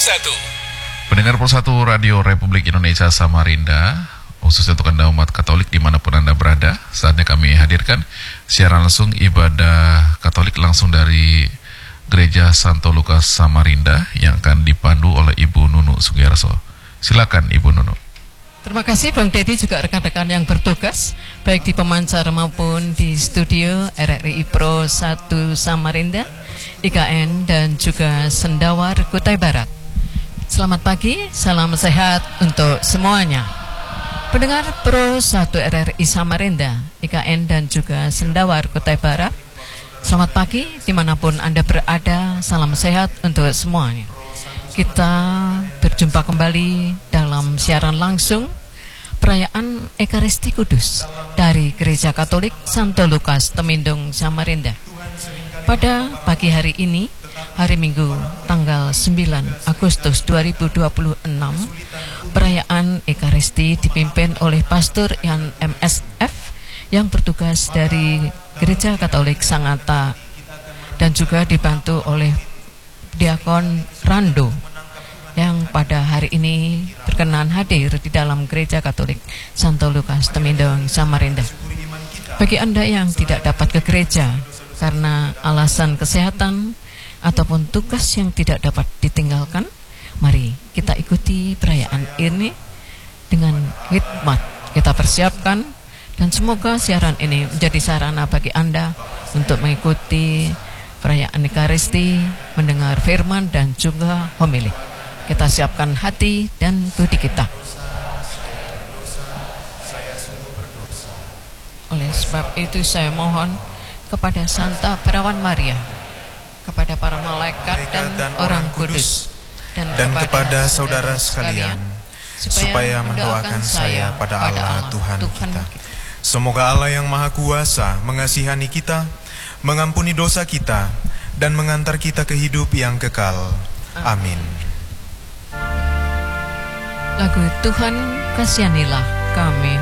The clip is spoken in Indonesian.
Pendengar Pro 1 Radio Republik Indonesia Samarinda, khususnya untuk Anda umat Katolik dimanapun Anda berada, saatnya kami hadirkan siaran langsung ibadah Katolik langsung dari Gereja Santo Lukas Samarinda yang akan dipandu oleh Ibu Nunu Sugiyarso. Silakan Ibu Nunu. Terima kasih Bang Dedi, juga rekan-rekan yang bertugas baik di pemancar maupun di studio RRI Pro 1 Samarinda, IKN dan juga Sendawar Kutai Barat. Selamat pagi, salam sehat untuk semuanya. Pendengar Pro 1 RRI Samarinda, IKN dan juga Sendawar Kutai Barat, selamat pagi dimanapun Anda berada, salam sehat untuk semuanya. Kita berjumpa kembali dalam siaran langsung perayaan Ekaristi Kudus dari Gereja Katolik Santo Lukas Temindung Samarinda. Pada pagi hari ini, hari Minggu tanggal 9 Agustus 2026, perayaan Ekaristi dipimpin oleh Pastor Yan MSF yang bertugas dari Gereja Katolik Sangatta dan juga dibantu oleh Diakon Rando yang pada hari ini berkenan hadir di dalam Gereja Katolik Santo Lukas Temindung Samarinda. Bagi Anda yang tidak dapat ke gereja karena alasan kesehatan ataupun tugas yang tidak dapat ditinggalkan, mari kita ikuti perayaan ini dengan hikmat. Kita persiapkan dan semoga siaran ini menjadi sarana bagi Anda untuk mengikuti perayaan Ekaristi, mendengar firman dan juga homili. Kita siapkan hati dan budi kita. Oleh sebab itu saya mohon kepada Santa Perawan Maria, kepada para malaikat dan orang kudus, dan kepada saudara sekalian, supaya mendoakan saya pada Allah Tuhan kita. Semoga Allah yang Maha Kuasa mengasihani kita, mengampuni dosa kita, dan mengantar kita ke hidup yang kekal. Amin. Lagu Tuhan Kasihanilah Kami.